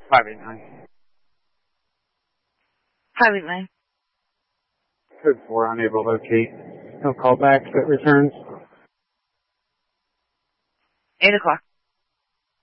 589. 589. Code 4, unable to locate. No callback that returns. 8 o'clock.